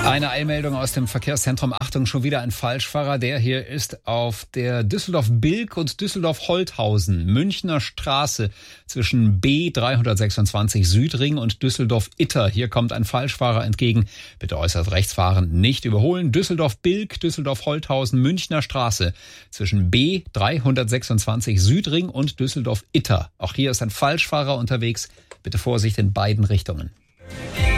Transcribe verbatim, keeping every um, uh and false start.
Eine Eilmeldung aus dem Verkehrszentrum. Achtung, schon wieder ein Falschfahrer. Der hier ist auf der Düsseldorf-Bilk und Düsseldorf-Holthausen, Münchner Straße zwischen B dreihundertsechsundzwanzig Südring und Düsseldorf-Itter. Hier kommt ein Falschfahrer entgegen. Bitte äußerst rechts fahren, nicht überholen. Düsseldorf-Bilk, Düsseldorf-Holthausen, Münchner Straße zwischen B dreihundertsechsundzwanzig Südring und Düsseldorf-Itter. Auch hier ist ein Falschfahrer unterwegs. Bitte Vorsicht in beiden Richtungen.